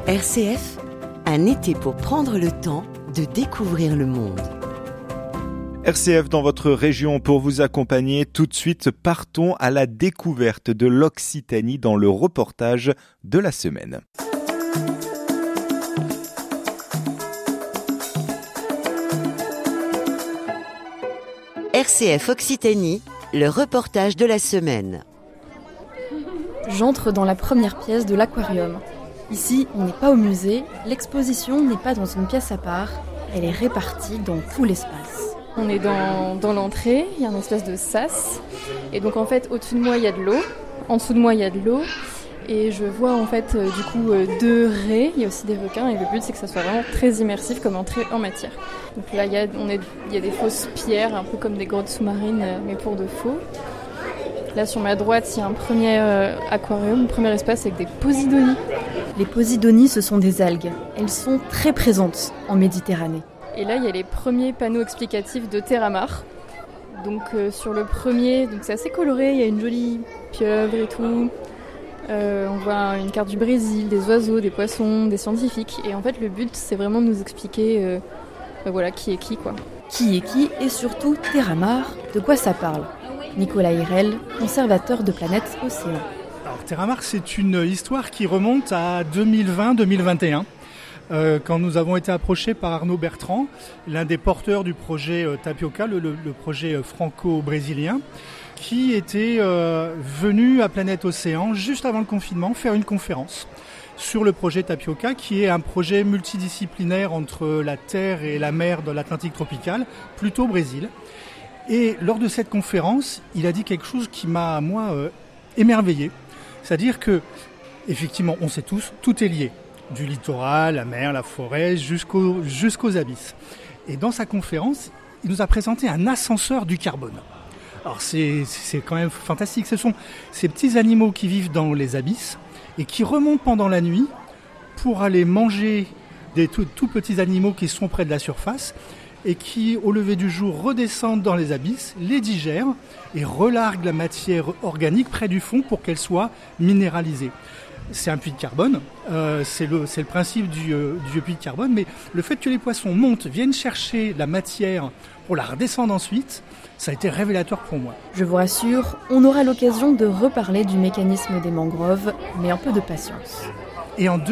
RCF, un été pour prendre le temps de découvrir le monde. RCF dans votre région pour vous accompagner. Tout de suite, partons à la découverte de l'Occitanie dans le reportage de la semaine. RCF Occitanie, le reportage de la semaine. J'entre dans la première pièce de l'aquarium. Ici, on n'est pas au musée, l'exposition n'est pas dans une pièce à part, elle est répartie dans tout l'espace. On est dans l'entrée, il y a un espèce de sas, et donc en fait au-dessus de moi il y a de l'eau, en dessous de moi il y a de l'eau, et je vois en fait deux raies, il y a aussi des requins, et le but c'est que ça soit vraiment très immersif comme entrée en matière. Donc là il y a des fausses pierres, un peu comme des grottes sous-marines, mais pour de faux. Là sur ma droite il y a un premier aquarium, un premier espace avec des posidonies. Les posidonies, ce sont des algues. Elles sont très présentes en Méditerranée. Et là, il y a les premiers panneaux explicatifs de Terramar. Donc sur le premier, c'est assez coloré, il y a une jolie pieuvre et tout. On voit une carte du Brésil, des oiseaux, des poissons, des scientifiques. Et en fait, le but, c'est vraiment de nous expliquer qui est qui, quoi. Qui est qui et surtout Terramar, de quoi ça parle ? Nicolas Hirel, conservateur de Planète Océan. Alors Terramar, c'est une histoire qui remonte à 2020-2021. Quand nous avons été approchés par Arnaud Bertrand, l'un des porteurs du projet Tapioca, le projet franco-brésilien, qui était venu à Planète Océan juste avant le confinement faire une conférence sur le projet Tapioca, qui est un projet multidisciplinaire entre la terre et la mer de l'Atlantique tropical, plutôt au Brésil. Et lors de cette conférence, il a dit quelque chose qui m'a, émerveillé. C'est-à-dire que, effectivement, on sait tous, tout est lié. Du littoral, la mer, la forêt, jusqu'aux abysses. Et dans sa conférence, il nous a présenté un ascenseur du carbone. Alors c'est quand même fantastique. Ce sont ces petits animaux qui vivent dans les abysses et qui remontent pendant la nuit pour aller manger des tout petits animaux qui sont près de la surface et qui, au lever du jour, redescendent dans les abysses, les digèrent et relarguent la matière organique près du fond pour qu'elle soit minéralisée. C'est un puits de carbone, c'est le principe du puits de carbone, mais le fait que les poissons montent, viennent chercher la matière pour la redescendre ensuite, ça a été révélateur pour moi. Je vous rassure, on aura l'occasion de reparler du mécanisme des mangroves, mais un peu de patience. Et en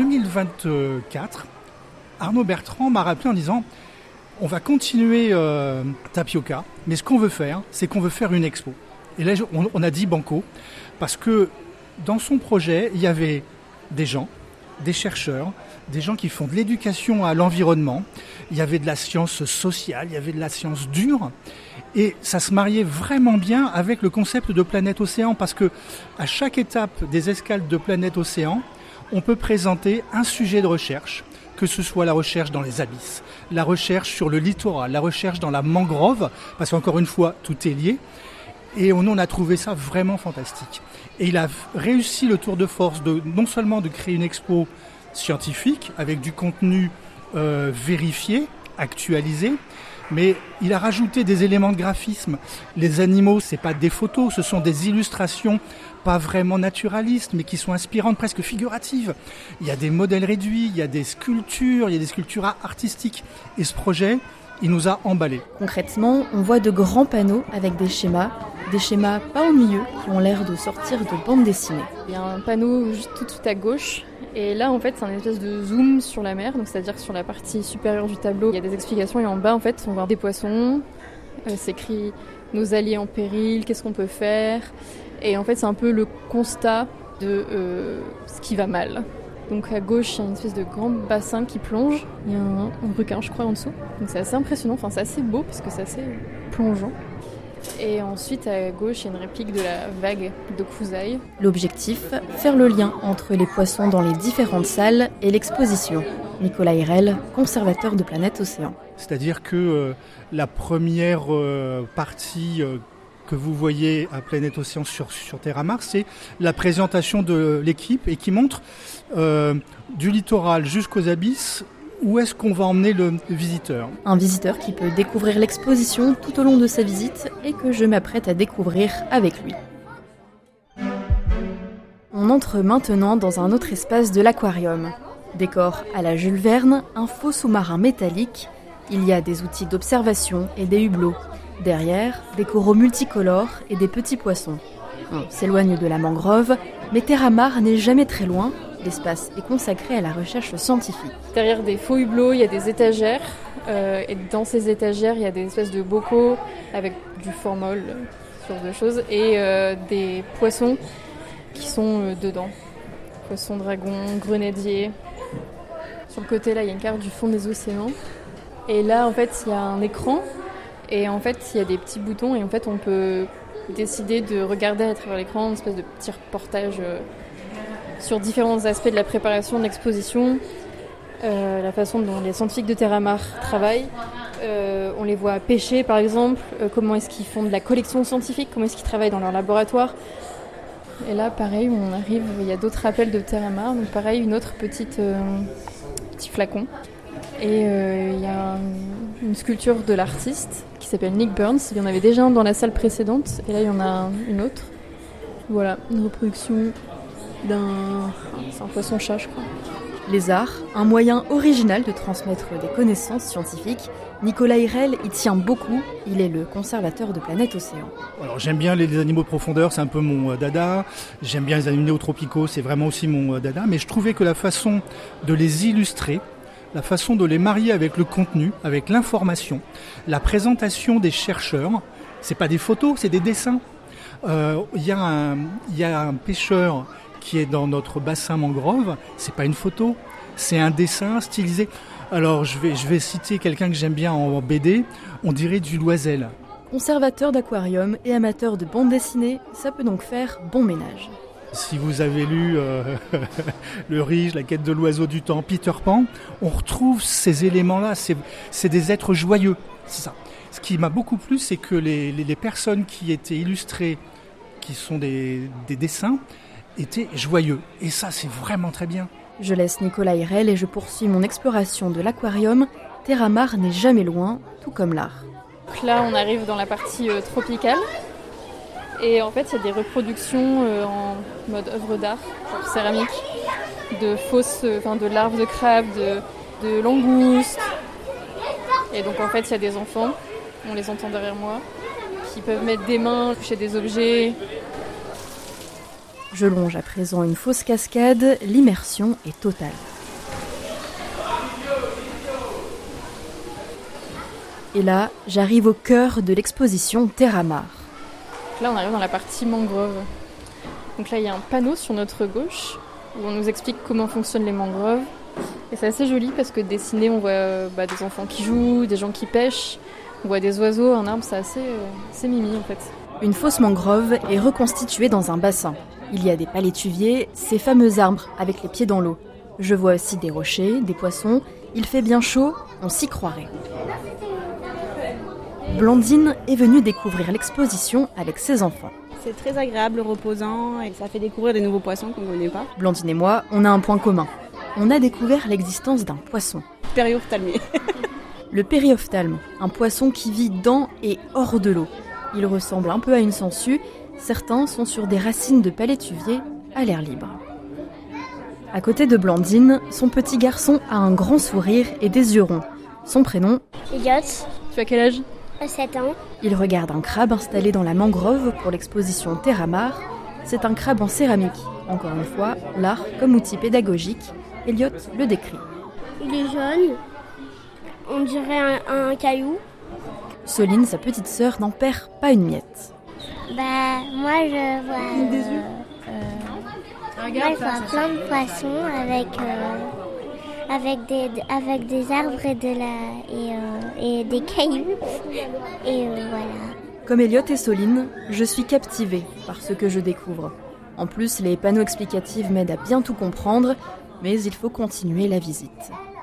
2024, Arnaud Bertrand m'a rappelé en disant « On va continuer Tapioca, mais ce qu'on veut faire, c'est qu'on veut faire une expo. » Et là, on a dit banco, parce que dans son projet, il y avait des gens, des chercheurs, des gens qui font de l'éducation à l'environnement, il y avait de la science sociale, il y avait de la science dure, et ça se mariait vraiment bien avec le concept de Planète Océan, parce que à chaque étape des escales de Planète Océan, on peut présenter un sujet de recherche, que ce soit la recherche dans les abysses, la recherche sur le littoral, la recherche dans la mangrove, parce qu'encore une fois, tout est lié. Et on a trouvé ça vraiment fantastique. Et il a réussi le tour de force non seulement de créer une expo scientifique avec du contenu vérifié, actualisé, mais il a rajouté des éléments de graphisme. Les animaux, c'est pas des photos, ce sont des illustrations pas vraiment naturalistes, mais qui sont inspirantes, presque figuratives. Il y a des modèles réduits, il y a des sculptures, il y a des sculptures artistiques. Et ce projet, il nous a emballés. Concrètement, on voit de grands panneaux avec des schémas pas ennuyeux qui ont l'air de sortir de bande dessinée. Il y a un panneau juste tout de suite à gauche, et là en fait c'est un espèce de zoom sur la mer, donc c'est-à-dire que sur la partie supérieure du tableau, il y a des explications, et en bas en fait on voit des poissons, c'est écrit « Nos alliés en péril, qu'est-ce qu'on peut faire ?» Et en fait c'est un peu le constat de ce qui va mal. Donc à gauche, il y a une espèce de grand bassin qui plonge. Il y a un requin, je crois, en dessous. Donc c'est assez impressionnant, c'est assez beau parce que c'est assez plongeant. Et ensuite, à gauche, il y a une réplique de la vague de Cousaille. L'objectif, faire le lien entre les poissons dans les différentes salles et l'exposition. Nicolas Hirel, conservateur de Planète Océan. C'est-à-dire que la première partie que vous voyez à Planète Océan sur Terramar, c'est la présentation de l'équipe et qui montre du littoral jusqu'aux abysses où est-ce qu'on va emmener le visiteur. Un visiteur qui peut découvrir l'exposition tout au long de sa visite et que je m'apprête à découvrir avec lui. On entre maintenant dans un autre espace de l'aquarium. Décor à la Jules Verne, un faux sous-marin métallique. Il y a des outils d'observation et des hublots. Derrière, des coraux multicolores et des petits poissons. On s'éloigne de la mangrove, mais Terramar n'est jamais très loin. L'espace est consacré à la recherche scientifique. Derrière des faux hublots, il y a des étagères. Et dans ces étagères, il y a des espèces de bocaux avec du formol, ce genre de choses, et des poissons qui sont dedans. Poissons, dragons, grenadiers. Sur le côté, là, il y a une carte du fond des océans. Et là, en fait, il y a un écran. Et en fait, il y a des petits boutons. Et en fait, on peut décider de regarder à travers l'écran une espèce de petit reportage sur différents aspects de la préparation de l'exposition. La façon dont les scientifiques de Terramar travaillent. On les voit pêcher, par exemple. Comment est-ce qu'ils font de la collection scientifique. Comment est-ce qu'ils travaillent dans leur laboratoire. Et là, pareil, on arrive, il y a d'autres rappels de Terramar. Donc pareil, une autre petit flacon. Et il y a une sculpture de l'artiste qui s'appelle Nick Burns. Il y en avait déjà un dans la salle précédente. Et là, il y en a une autre. Voilà, une reproduction c'est un poisson-chat, je crois. Les arts, un moyen original de transmettre des connaissances scientifiques. Nicolas Hirel y tient beaucoup, il est le conservateur de Planète Océan. Alors j'aime bien les animaux de profondeur, c'est un peu mon dada. J'aime bien les animaux néotropicaux, c'est vraiment aussi mon dada. Mais je trouvais que la façon de les illustrer, la façon de les marier avec le contenu, avec l'information, la présentation des chercheurs, c'est pas des photos, c'est des dessins. Il y a un pêcheur qui est dans notre bassin mangrove, c'est pas une photo, c'est un dessin stylisé. Alors je vais citer quelqu'un que j'aime bien en BD, on dirait du Loisel. Conservateur d'aquarium et amateur de bande dessinée, ça peut donc faire bon ménage. Si vous avez lu Le Rige, La quête de l'oiseau du temps, Peter Pan, on retrouve ces éléments-là, c'est des êtres joyeux, c'est ça. Ce qui m'a beaucoup plu, c'est que les personnes qui étaient illustrées, qui sont des dessins, étaient joyeux. Et ça, c'est vraiment très bien. Je laisse Nicolas Hirel et je poursuis mon exploration de l'aquarium. Terramar n'est jamais loin, tout comme l'art. Donc là, on arrive dans la partie tropicale. Et en fait, il y a des reproductions en mode œuvre d'art, genre céramique, de larves de crabes, de langoustes. Et donc en fait, il y a des enfants, on les entend derrière moi, qui peuvent mettre des mains, toucher des objets. Je longe à présent une fausse cascade, l'immersion est totale. Et là, j'arrive au cœur de l'exposition Terramar. Là, on arrive dans la partie mangrove. Donc là, il y a un panneau sur notre gauche où on nous explique comment fonctionnent les mangroves. Et c'est assez joli parce que dessiné, on voit des enfants qui jouent, des gens qui pêchent, on voit des oiseaux, un arbre, c'est assez mimi en fait. Une fosse mangrove est reconstituée dans un bassin. Il y a des palétuviers, ces fameux arbres avec les pieds dans l'eau. Je vois aussi des rochers, des poissons. Il fait bien chaud, on s'y croirait. Blandine est venue découvrir l'exposition avec ses enfants. C'est très agréable, reposant et ça fait découvrir des nouveaux poissons qu'on ne connaît pas. Blandine et moi, on a un point commun. On a découvert l'existence d'un poisson. Périophthalmie. Le périophthalme, un poisson qui vit dans et hors de l'eau. Il ressemble un peu à une sangsue. Certains sont sur des racines de palétuvier à l'air libre. À côté de Blandine, son petit garçon a un grand sourire et des yeux ronds. Son prénom, Elliot. Tu as quel âge ? 7 ans. Il regarde un crabe installé dans la mangrove pour l'exposition Terramar. C'est un crabe en céramique. Encore une fois, l'art comme outil pédagogique. Elliot le décrit. Il est jaune. On dirait un caillou. Soline, sa petite sœur, n'en perd pas une miette. Moi je vois des yeux. Moi je vois plein de poissons avec des arbres et des cailloux et voilà. Comme Elliot et Soline, je suis captivée par ce que je découvre. En plus, les panneaux explicatifs m'aident à bien tout comprendre, mais il faut continuer la visite.